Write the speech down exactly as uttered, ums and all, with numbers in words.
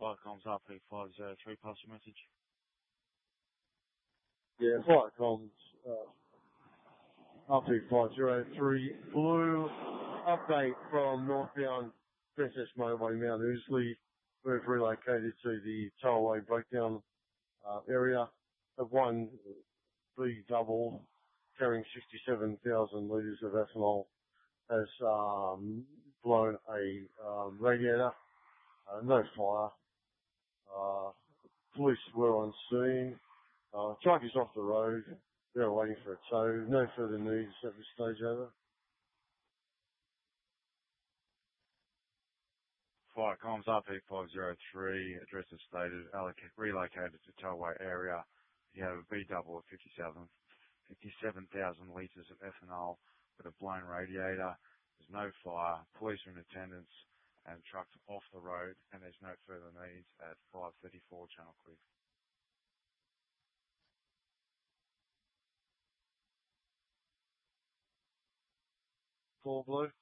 Flight comms R P five zero three, pass your message. Yeah, flight comms uh, R P five zero three Blue. Update from northbound Princess Motorway Mount Ousley. We've relocated to the tollway breakdown uh, area of one B double carrying sixty-seven thousand litres of ethanol has um, blown a um, radiator. Uh, no fire. Uh, police were on scene. Uh, truck is off the road. They're waiting for a tow. No further needs at this stage, over. Flight comms R P five zero three, address is stated, allocate, relocated to tollway area. You have a B double of fifty-seven thousand litres of ethanol with a blown radiator. There's no fire. Police are in attendance and truck's off the road, and there's no further needs at five thirty-four Channel Cliff. Four Blue.